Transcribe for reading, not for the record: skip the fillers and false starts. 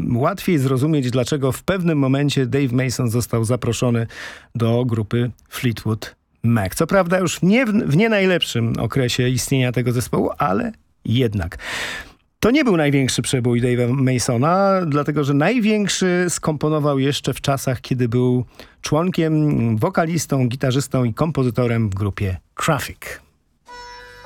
łatwiej zrozumieć, dlaczego w pewnym momencie Dave Mason został zaproszony do grupy Fleetwood Mac. Co prawda już w nie najlepszym okresie istnienia tego zespołu, ale jednak. To nie był największy przebój Dave'a Masona, dlatego że największy skomponował jeszcze w czasach, kiedy był członkiem, wokalistą, gitarzystą i kompozytorem w grupie Traffic.